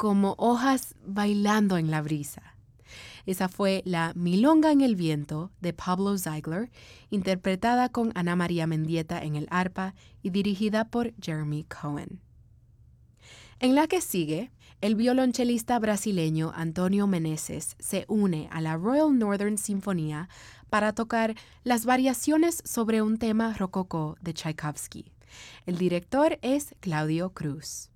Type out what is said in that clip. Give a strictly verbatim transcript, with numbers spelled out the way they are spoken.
como hojas bailando en la brisa. Esa fue la Milonga en el viento de Pablo Ziegler, interpretada con Ana María Mendieta en el arpa y dirigida por Jeremy Cohen. En la que sigue, el violonchelista brasileño Antonio Meneses se une a la Royal Northern Sinfonía para tocar las variaciones sobre un tema rococó de Tchaikovsky. El director es Claudio Cruz.